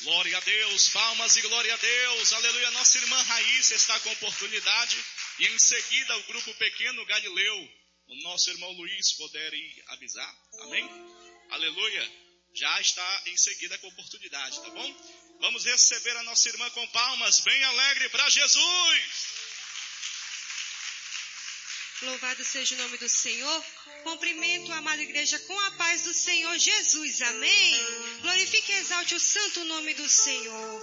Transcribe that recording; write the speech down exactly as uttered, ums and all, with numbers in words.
Glória a Deus, palmas e glória a Deus, aleluia. Nossa irmã Raíssa está com oportunidade e em seguida o grupo pequeno Galileu, o nosso irmão Luiz poder ir avisar, amém? Aleluia, já está em seguida com oportunidade, tá bom? Vamos receber a nossa irmã com palmas, bem alegre para Jesus. Louvado seja o nome do Senhor. Cumprimento a amada igreja com a paz do Senhor Jesus. Amém. Glorifique e exalte o santo nome do Senhor.